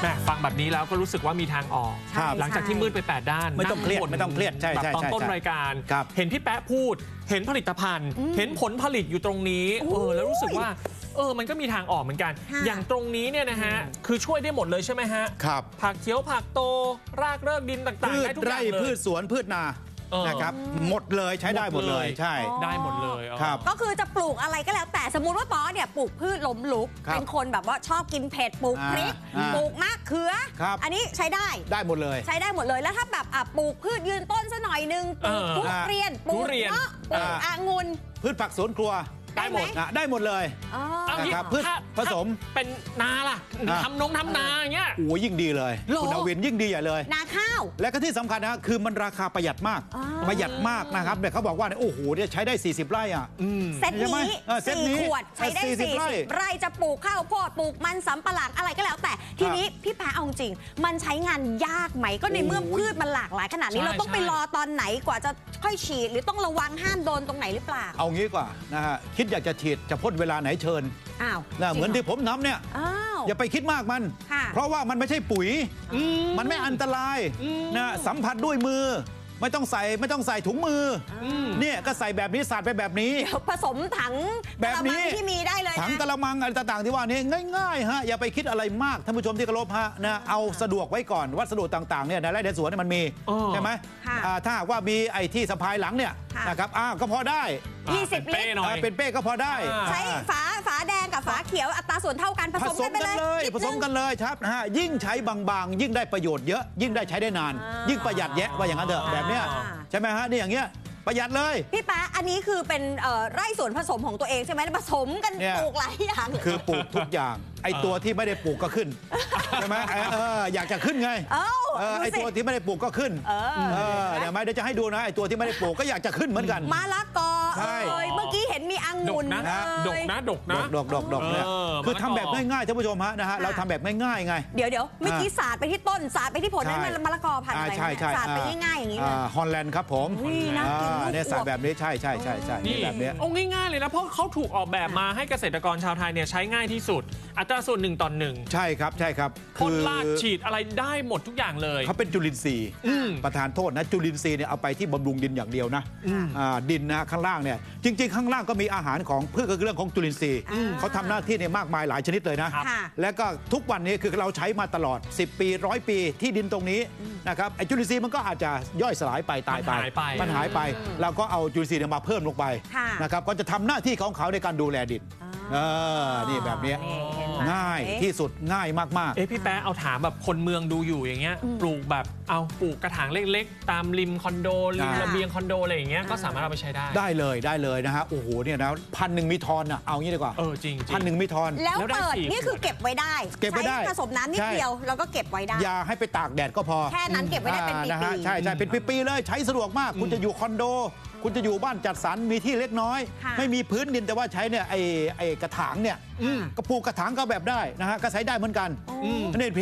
แม่ฟังแบบนี้แล้วก็รู้สึกว่ามีทางออกหลังจากที่มืดไป8ด้านไม่ต้องเครียดใช่แบบตอนต้นรายการเห็นพี่แป๊ะพูดเห็นผลิตภัณฑ์เห็นผลผลิตอยู่ตรงนี้แล้วรู้สึกว่ามันก็มีทางออกเหมือนกันอย่างตรงนี้เนี่ยนะฮะคือช่วยได้หมดเลยใช่ไหมฮะครับผักเขียวผักโตรากเริกดินต่างๆได้ทุกอย่างเลยพืชสวนพืชนานะครับหมดเลยใช้ได้หมดเลยใช่ได้หมดเลยครับก็คือจะปลูกอะไรก็แล้วแต่สมมุติว่าป๊อเนี่ยปลูกพืชล้มลุกเป็นคนแบบว่าชอบกินเผ็ดปลูกพริกปลูกมะเขืออันนี้ใช้ได้หมดเลยใช้ได้หมดเลยแล้วถ้าแบบปลูกพืชยืนต้นซะหน่อยนึงปลูกทุเรียนปลูกเงาะปลูกองุ่นพืชผักสวนครัวได้หมดเลยนะครับพืชผสมเป็นนาล่ะทำนาอย่างเงี้ยโอ้ยิ่งดีเลยคุณอวินยิ่งดีใหญ่เลยนาข้าวและก็ที่สำคัญนะคือมันราคาประหยัดมากนะครับเนี่ยเขาบอกว่าโอ้โหเนี่ยใช้ได้40ไร่อ่ะเซตนี้4 ขวดใช้ได้40 ไร่จะปลูกข้าวโพดปลูกมันสำปะหลังอะไรก็แล้วแต่ทีนี้พี่แป๊ะเอาจริงมันใช้งานยากไหมก็ในเมื่อพืชมันหลากหลายขนาดนี้เราต้องไปรอตอนไหนกว่าจะค่อยฉีดหรือต้องระวังห้ามโดนตรงไหนหรือเปล่าเอางี้กว่านะฮะคิดอยากจะฉีดจะพ่นเวลาไหนเชิญเหมือนที่ผมทำเนี่ยอย่าไปคิดมากมันเพราะว่ามันไม่ใช่ปุ๋ยมันไม่อันตรายนะสัมผัสด้วยมือไม่ต้องใส่ถุงมือเนี่ยก็ใส่แบบนี้สาดไปแบบนี้ผสมถังแบบนี้ที่มีได้เลยถังกระมังอะไรต่างๆที่ว่านี้ง่ายๆฮะอย่าไปคิดอะไรมากท่านผู้ชมที่เคารพฮะนะเอาสะดวกไว้ก่อนวัสดุต่างๆเนี่ยในไร่ในสวนมันมีใช่ไหมถ้าว่ามีไอ้ที่สะพายหลังเนี่ยนะครับก็พอได้ 20 ลิตรเป็นเป้ก็พอได้ใช้ฝาแดงกับฝาเขียวอัตราส่วนเท่ากันผสมกันเลยครับนะฮะยิ่งใช้บางๆยิ่งได้ประโยชน์เยอะยิ่งได้ใช้ได้นานยิ่งประหยัดแยะว่าอย่างนั้นเถอะแบบเนี้ยใช่ไหมฮะนี่อย่างเงี้ยประหยัดเลยพี่แป๊ะอันนี้คือเป็นไร่สวนผสมของตัวเองใช่ไหมผสมกันปลูกหลายอย่างคือปลูกทุกอย่างไอตัวที่ไม่ได้ปลูกก็ขึ้นใช่ไหมอยากจะขึ้นไงไอตัวที่ไม่ได้ปลูกก็ขึ้นเดี๋ยวจะให้ดูนะไอตัวที่ไม่ได้ปลูกก็อยากจะขึ้นเหมือนกันมะละกอเมื่อกี้เห็นมีองุ่นนะดกเนี่ยคือทำแบบง่ายๆท่านผู้ชมฮะนะฮะเราทำแบบง่ายๆไงเดี๋ยวเมื่อกี้สาดไปที่ต้นสาดไปที่ผลนั่นมะละกอพันธุ์อะไรสาดไปง่ายๆอย่างนี้เลยฮอลแลนด์ครับผมเนี่ยสาดแบบนี้ใช่นี่แบบนี้ง่ายๆเลยนะเพราะเขาถูกออกแบบมาให้เกษตรกรชาวไทยเนี่ยใช้ง่ายที่สุดอัตราส่วน1:1ใช่ครับพ่นลากฉีดอะไรได้หมดทุกอย่างเลยเขาเป็นจุลินทรีย์ประธานโทษนะจุลินทรีย์เนี่ยเอาไปที่บำรุงดินอย่างเดียวนะดินนะข้างล่างเนี่ยจริงๆข้างล่างก็มีอาหารของพืชก็คือเรื่องของจุลินทรีย์เขาทำหน้าที่เนี่ยมากมายหลายชนิดเลยนะแล้วก็ทุกวันนี้คือเราใช้มาตลอด10 ปี100 ปีที่ดินตรงนี้นะครับไอจุลินทรีย์มันก็อาจจะย่อยสลายไปตายไปมันหายไปเราก็เอาจุลินทรีย์มาเพิ่มลงไปนะครับก็จะทำหน้าที่ของเขาในการดูแลดินนี่แบบนี้ง่ายที่สุดง่ายมากๆพี่แป๊ะเอาถามแบบคนเมืองดูอยู่อย่างเงี้ยปลูกแบบเอาปลูกกระถางเล็กๆตามริมคอนโดริมระเบียงคอนโดอะไรอย่างเงี้ยก็สามารถเอาไปใช้ได้เลยนะฮะโอ้โหเนี่ยนะ1,000มีทอนอ่ะเอางี้ดีกว่าจริง 1,000มีทอนแล้วเปิดนี่คือเก็บไว้ได้ผสมน้ำนิดเดียวแล้วก็เก็บไว้ได้อย่าให้ไปตากแดดก็พอแค่นั้นเก็บไว้ได้เป็นปีๆใช่เป็นปีๆเลยใช้สะดวกมากคุณจะอยู่คอนโดคุณจะอยู่บ้านจัดสรรมีที่เล็กน้อยไม่มีพื้นดินแต่ว่าใช้เนี่ยไอ้กระถางเนี่ยก็ปลูกกระถางก็แบบได้นะฮะก็ใช้ได้เหมือนกันนี่